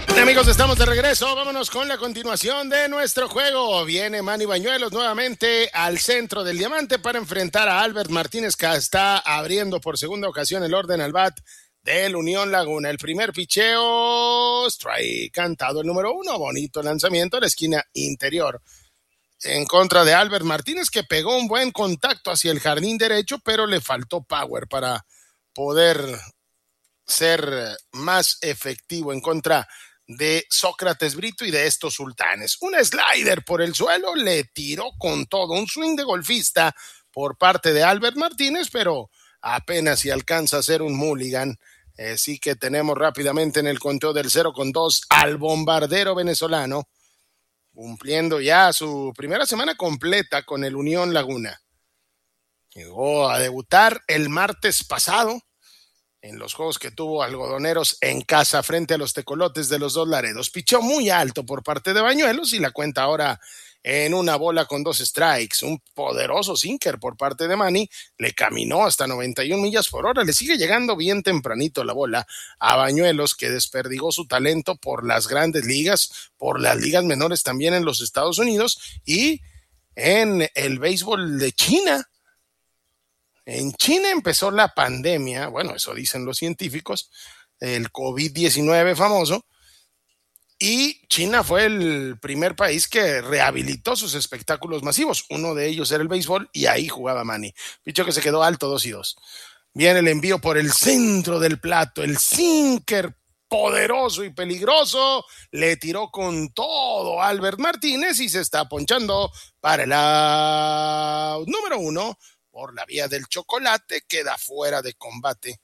Bien, amigos, estamos de regreso. Vámonos con la continuación de nuestro juego. Viene Manny Bañuelos nuevamente al centro del diamante para enfrentar a Albert Martínez, que está abriendo por segunda ocasión el orden al bat del Unión Laguna. El primer picheo, strike cantado el número 1. Bonito lanzamiento a la esquina interior en contra de Albert Martínez, que pegó un buen contacto hacia el jardín derecho, pero le faltó power para poder ser más efectivo en contra de Sócrates Brito y de estos sultanes. Un slider por el suelo, le tiró con todo, un swing de golfista por parte de Albert Martínez, pero apenas si alcanza a ser un mulligan. Así que tenemos rápidamente en el conteo del 0-2 al bombardero venezolano, cumpliendo ya su primera semana completa con el Unión Laguna. Llegó a debutar el martes pasado en los juegos que tuvo Algodoneros en casa frente a los Tecolotes de los Dos Laredos. Pichó muy alto por parte de Bañuelos y la cuenta ahora en una bola con 2 strikes. Un poderoso sinker por parte de Manny, le caminó hasta 91 millas por hora. Le sigue llegando bien tempranito la bola a Bañuelos, que desperdigó su talento por las grandes ligas, por las ligas menores también en los Estados Unidos y en el béisbol de China. En China empezó la pandemia, bueno, eso dicen los científicos, el COVID-19 famoso, y China fue el primer país que rehabilitó sus espectáculos masivos. Uno de ellos era el béisbol y ahí jugaba Manny. Pichó que se quedó alto 2-2. Viene el envío por el centro del plato, el sinker poderoso y peligroso, le tiró con todo Albert Martínez y se está ponchando para el out número 1. Por la vía del chocolate, queda fuera de combate.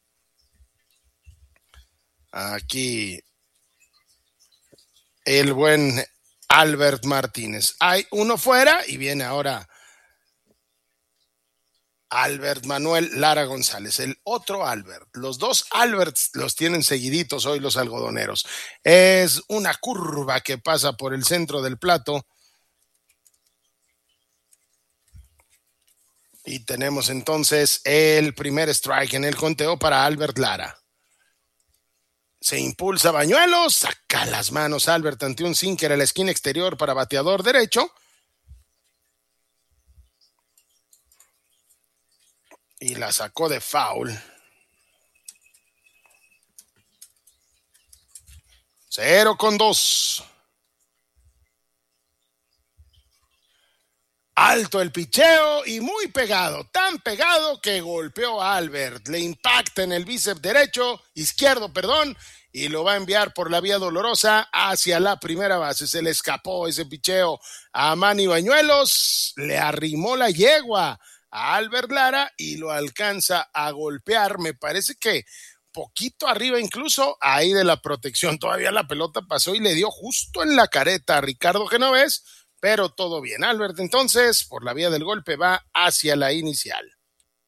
Aquí el buen Albert Martínez. Hay uno fuera y viene ahora Albert Manuel Lara González, el otro Albert. Los dos Alberts los tienen seguiditos hoy los algodoneros. Es una curva que pasa por el centro del plato. Y tenemos entonces el primer strike en el conteo para Albert Lara. Se impulsa Bañuelos, saca las manos Albert ante un sinker a la esquina exterior para bateador derecho. Y la sacó de foul. 0-2. Alto el picheo y muy pegado, tan pegado que golpeó a Albert, le impacta en el bíceps izquierdo, y lo va a enviar por la vía dolorosa hacia la primera base. Se le escapó ese picheo a Manny Bañuelos, le arrimó la yegua a Albert Lara y lo alcanza a golpear, me parece que poquito arriba incluso ahí de la protección. Todavía la pelota pasó y le dio justo en la careta a Ricardo Genovés, pero todo bien. Albert entonces, por la vía del golpe, va hacia la inicial.